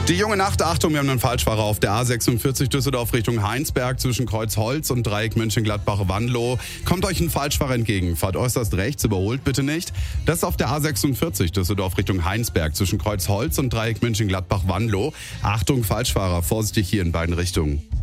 Die junge Nacht, Achtung, wir haben einen Falschfahrer auf der A46 Düsseldorf Richtung Heinsberg zwischen Kreuzholz und Dreieck Mönchengladbach-Wanlo. Kommt euch ein Falschfahrer entgegen, fahrt äußerst rechts, überholt bitte nicht. Das ist auf der A46 Düsseldorf Richtung Heinsberg zwischen Kreuzholz und Dreieck Mönchengladbach-Wanlo. Achtung, Falschfahrer, vorsichtig hier in beiden Richtungen.